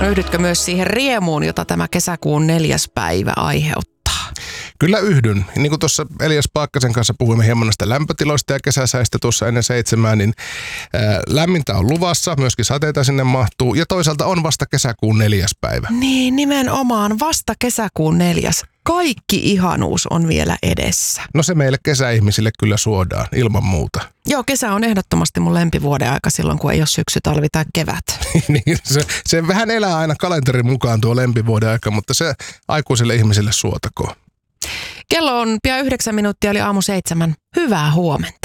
Yhdytkö myös siihen riemuun, jota tämä kesäkuun 4. päivä aiheuttaa? Kyllä yhdyn. Niin kuin tuossa Elias Paakkasen kanssa puhuimme hieman näistä lämpötiloista ja kesäsäistä tuossa ennen 7, niin lämmintä on luvassa, myöskin sateita sinne mahtuu ja toisaalta on vasta kesäkuun 4. päivä. Niin, nimenomaan vasta kesäkuun 4. Kaikki ihanuus on vielä edessä. No se meille kesäihmisille kyllä suodaan, ilman muuta. Joo, kesä on ehdottomasti mun lempivuoden aika silloin, kun ei ole syksy, talvi tai kevät. Niin, se vähän elää aina kalenterin mukaan tuo lempivuoden aika, mutta se aikuisille ihmisille suotakoon. Kello on pian 9 minuuttia, eli aamu 7. Hyvää huomenta.